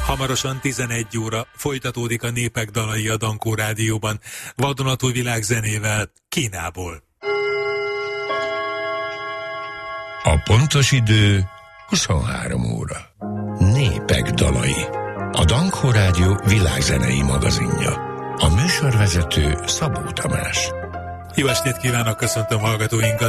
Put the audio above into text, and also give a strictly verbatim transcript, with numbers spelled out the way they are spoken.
Hamarosan tizenegy óra folytatódik a Népek dalai a Dankó Rádióban, vadonatúj világzenével Kínából. A pontos idő huszonhárom óra. Népek dalai. A Dankó Rádió világzenei magazinja. A műsorvezető Szabó Tamás. Jó estét kívánok, köszöntöm hallgatóinkat!